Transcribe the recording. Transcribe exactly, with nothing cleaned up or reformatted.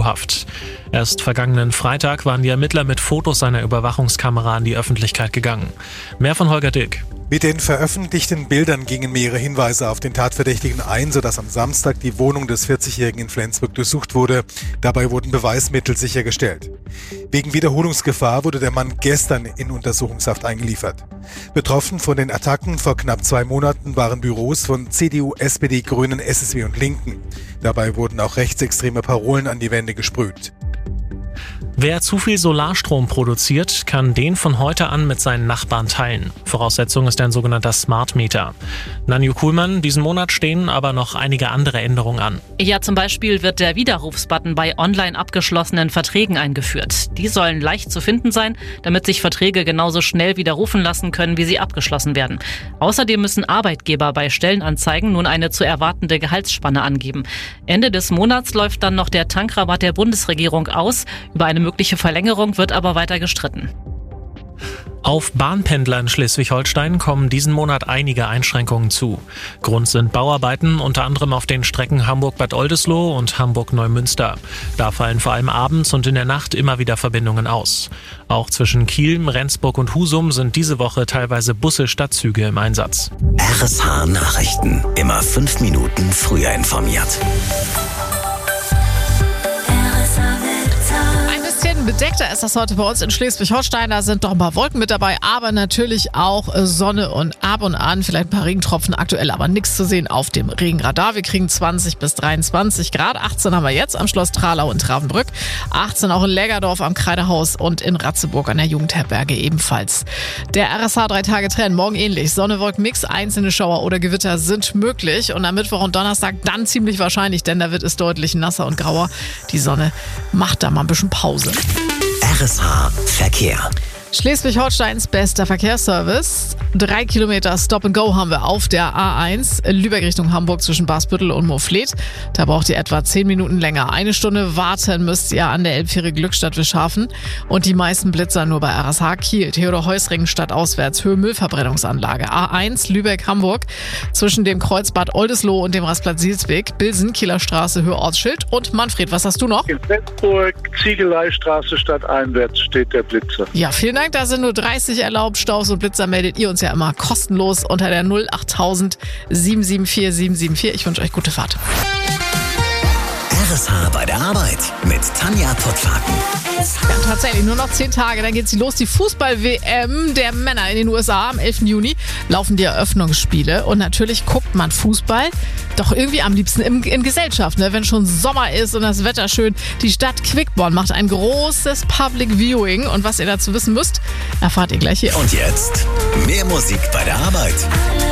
U-Haft. Erst vergangenen Freitag waren die Ermittler mit Fotos seiner Überwachungskamera an die Öffentlichkeit gegangen. Mehr von Holger Dilk. Mit den veröffentlichten Bildern gingen mehrere Hinweise auf den Tatverdächtigen ein, sodass am Samstag die Wohnung des vierzigjährigen in Flensburg durchsucht wurde. Dabei wurden Beweismittel sichergestellt. Wegen Wiederholungsgefahr wurde der Mann gestern in Untersuchungshaft eingeliefert. Betroffen von den Attacken vor knapp zwei Monaten waren Büros von C D U, S P D, Grünen, S S W und Linken. Dabei wurden auch rechtsextreme Parolen an die Wände gesprüht. Wer zu viel Solarstrom produziert, kann den von heute an mit seinen Nachbarn teilen. Voraussetzung ist ein sogenannter Smart Meter. Nanju Kuhlmann, diesen Monat stehen aber noch einige andere Änderungen an. Ja, zum Beispiel wird der Widerrufsbutton bei online abgeschlossenen Verträgen eingeführt. Die sollen leicht zu finden sein, damit sich Verträge genauso schnell widerrufen lassen können, wie sie abgeschlossen werden. Außerdem müssen Arbeitgeber bei Stellenanzeigen nun eine zu erwartende Gehaltsspanne angeben. Ende des Monats läuft dann noch der Tankrabatt der Bundesregierung aus. Über eine mögliche Verlängerung wird aber weiter gestritten. Auf Bahnpendler in Schleswig-Holstein kommen diesen Monat einige Einschränkungen zu. Grund sind Bauarbeiten, unter anderem auf den Strecken Hamburg-Bad Oldesloe und Hamburg-Neumünster. Da fallen vor allem abends und in der Nacht immer wieder Verbindungen aus. Auch zwischen Kiel, Rendsburg und Husum sind diese Woche teilweise Busse statt Züge im Einsatz. R S H Nachrichten. Immer fünf Minuten früher informiert. Bedeckter ist das heute bei uns in Schleswig-Holstein. Da sind doch ein paar Wolken mit dabei, aber natürlich auch Sonne und ab und an vielleicht ein paar Regentropfen. Aktuell aber nichts zu sehen auf dem Regenradar. Wir kriegen zwanzig bis dreiundzwanzig Grad. achtzehn haben wir jetzt am Schloss Tralau in Travenbrück. achtzehn auch in Lägerdorf am Kreidehaus und in Ratzeburg an der Jugendherberge ebenfalls. Der R S H drei Tage Trend. Morgen ähnlich. Sonne, Wolken, Mix. Einzelne Schauer oder Gewitter sind möglich. Und am Mittwoch und Donnerstag dann ziemlich wahrscheinlich, denn da wird es deutlich nasser und grauer. Die Sonne macht da mal ein bisschen Pause. R S H Verkehr. Schleswig-Holsteins bester Verkehrsservice. Drei Kilometer Stop and Go haben wir auf der A eins. Lübeck Richtung Hamburg zwischen Basbüttel und Moorfleet. Da braucht ihr etwa zehn Minuten länger. Eine Stunde warten müsst ihr an der Elbfähre Glückstadt Wischhafen. Und die meisten Blitzer nur bei R S H Kiel. Theodor-Heuss-Ring stadtauswärts. Höhe Müllverbrennungsanlage. A eins Lübeck-Hamburg zwischen dem Kreuzbad Oldesloe und dem Rastplatz Sielsbeek. Bilsen, Kieler Straße, Höhe Ortsschild. Und Manfred, was hast du noch? In Flensburg, Ziegeleistraße stadteinwärts steht der Blitzer. Ja, vielen Dank. Da sind nur dreißig erlaubt. Staus und Blitzer meldet ihr uns ja immer kostenlos unter der null acht null null sieben sieben vier sieben sieben vier. Ich wünsche euch gute Fahrt. R S H bei der Arbeit mit Tanja Pottlaken. Ja, tatsächlich, nur noch zehn Tage, dann geht sie los. Die Fußball-W M der Männer in den U S A. Am elften Juni laufen die Eröffnungsspiele. Und natürlich guckt man Fußball doch irgendwie am liebsten im, in Gesellschaft, ne? Wenn schon Sommer ist und das Wetter schön. Die Stadt Quickborn macht ein großes Public Viewing. Und was ihr dazu wissen müsst, erfahrt ihr gleich hier. Und jetzt mehr Musik bei der Arbeit.